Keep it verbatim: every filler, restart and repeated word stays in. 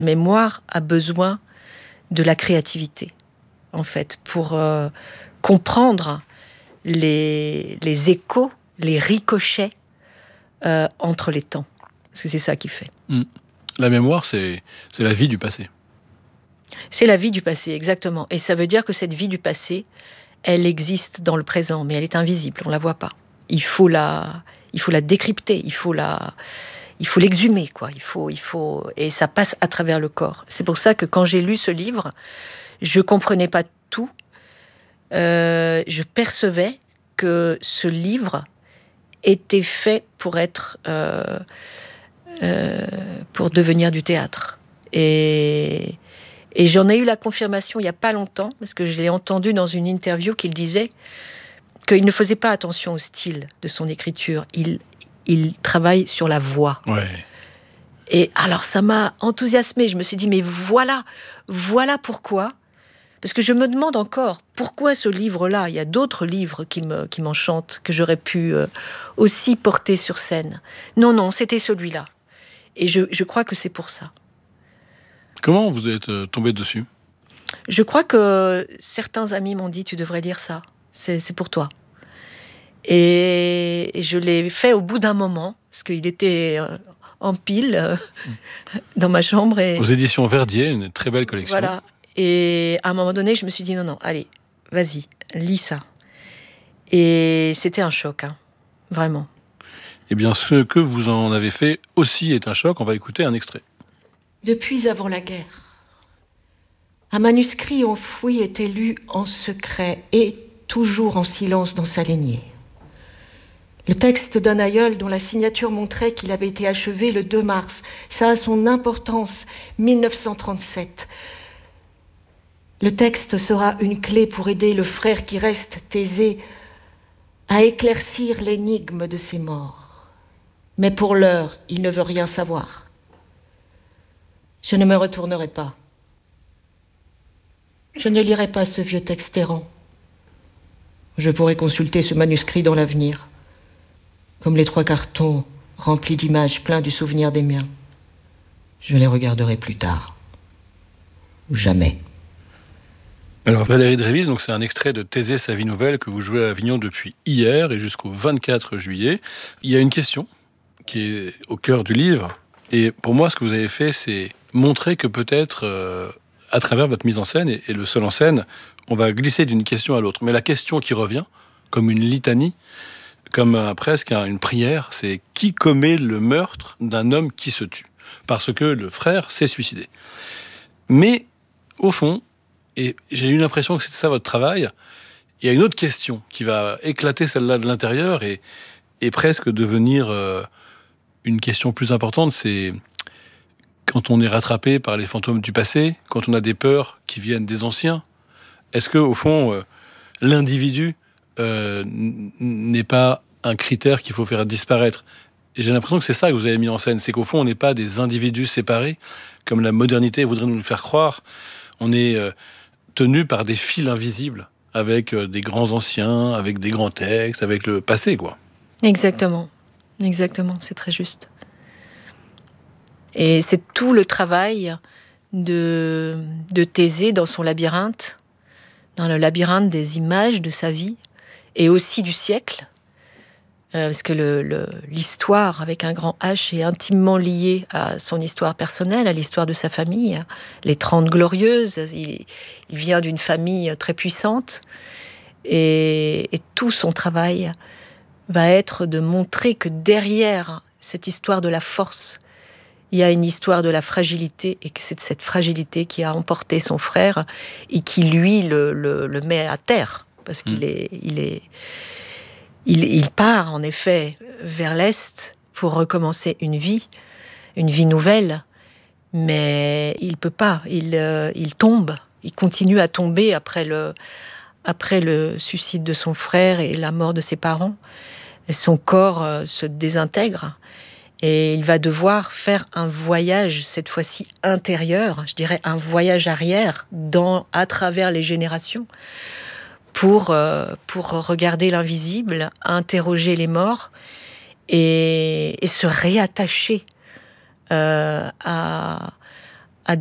mémoire a besoin de la créativité, en fait, pour euh, comprendre les, les échos, les ricochets euh, entre les temps. Parce que c'est ça qui fait. Mmh. La mémoire, c'est, c'est la vie du passé. C'est la vie du passé, exactement. Et ça veut dire que cette vie du passé, elle existe dans le présent, mais elle est invisible, on ne la voit pas. Il faut la, il faut la décrypter, il faut la... Il faut l'exhumer, quoi. Il faut, il faut, et ça passe à travers le corps. C'est pour ça que quand j'ai lu ce livre, je comprenais pas tout. Euh, je percevais que ce livre était fait pour être, euh, euh, pour devenir du théâtre. Et, et j'en ai eu la confirmation il y a pas longtemps, parce que je l'ai entendu dans une interview qu'il disait qu'il ne faisait pas attention au style de son écriture. Il Il travaille sur la voix. Ouais. Et alors, ça m'a enthousiasmée. Je me suis dit, mais voilà, voilà pourquoi. Parce que je me demande encore, pourquoi ce livre-là? Il y a d'autres livres qui, me, qui m'enchantent, que j'aurais pu euh, aussi porter sur scène. Non, non, c'était celui-là. Et je, je crois que c'est pour ça. Comment vous êtes euh, tombé dessus? Je crois que certains amis m'ont dit, tu devrais lire ça. C'est, c'est pour toi. Et je l'ai fait au bout d'un moment, parce qu'il était en pile euh, dans ma chambre. Et aux éditions Verdier, une très belle collection. voilà. Et à un moment donné, je me suis dit, non, non, allez, vas-y, lis ça. Et c'était un choc, hein, vraiment. Eh bien, ce que vous en avez fait aussi est un choc. On va écouter un extrait. Depuis avant la guerre, un manuscrit enfoui était lu en secret et toujours en silence dans sa lignée. Le texte d'un aïeul dont la signature montrait qu'il avait été achevé le deux mars. Ça a son importance, mille neuf cent trente-sept. Le texte sera une clé pour aider le frère qui reste, Thésée, à éclaircir l'énigme de ses morts. Mais pour l'heure, il ne veut rien savoir. Je ne me retournerai pas. Je ne lirai pas ce vieux texte errant. Je pourrai consulter ce manuscrit dans l'avenir. Comme les trois cartons remplis d'images pleins du souvenir des miens. Je les regarderai plus tard. Ou jamais. Alors Valérie Dréville, donc c'est un extrait de Thésée, sa vie nouvelle, que vous jouez à Avignon depuis hier et jusqu'au vingt-quatre juillet. Il y a une question qui est au cœur du livre. Et pour moi, ce que vous avez fait, c'est montrer que peut-être, euh, à travers votre mise en scène et, et le seul en scène, on va glisser d'une question à l'autre. Mais la question qui revient, comme une litanie, comme un, presque une prière, c'est qui commet le meurtre d'un homme qui se tue? Parce que le frère s'est suicidé. Mais, au fond, et j'ai eu l'impression que c'était ça votre travail, il y a une autre question qui va éclater celle-là de l'intérieur et, et presque devenir euh, une question plus importante, c'est quand on est rattrapé par les fantômes du passé, quand on a des peurs qui viennent des anciens, est-ce que, au fond, euh, l'individu Euh, n'est pas un critère qu'il faut faire disparaître? Et j'ai l'impression que c'est ça que vous avez mis en scène, c'est qu'au fond on n'est pas des individus séparés comme la modernité voudrait nous le faire croire. On est euh, tenu par des fils invisibles avec euh, des grands anciens, avec des grands textes, avec le passé, quoi. Exactement, exactement, c'est très juste. Et c'est tout le travail de, de Thésée dans son labyrinthe, dans le labyrinthe des images de sa vie, et aussi du siècle, euh, parce que le, le, l'histoire avec un grand H est intimement liée à son histoire personnelle, à l'histoire de sa famille, les Trente Glorieuses. Il, il vient d'une famille très puissante, et, et tout son travail va être de montrer que derrière cette histoire de la force, il y a une histoire de la fragilité, et que c'est cette fragilité qui a emporté son frère et qui, lui, le, le, le met à terre. Parce qu'il est, il est, il, il part en effet vers l'est pour recommencer une vie, une vie nouvelle, mais il peut pas. Il, euh, il tombe, il continue à tomber après le, après le suicide de son frère et la mort de ses parents. Et son corps euh, se désintègre et il va devoir faire un voyage cette fois-ci intérieur, je dirais un voyage arrière dans, à travers les générations. Pour, euh, pour regarder l'invisible, interroger les morts et, et se réattacher euh, à,